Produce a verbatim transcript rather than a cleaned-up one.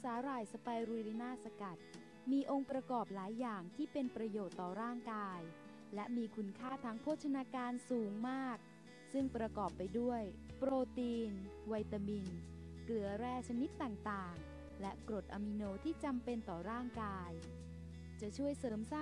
สาหร่ายสไปรูลินาสกัดมีองค์ประกอบหลายอย่างที่เป็นประโยชน์ต่อร่างกายและมีคุณค่าทางโภชนาการสูงมากซึ่งประกอบไปด้วยโปรตีนวิตามินเกลือแร่ชนิดต่างๆและกรดอะมิโนที่จำเป็นต่อร่างกายจะช่วยเสริมสร้าง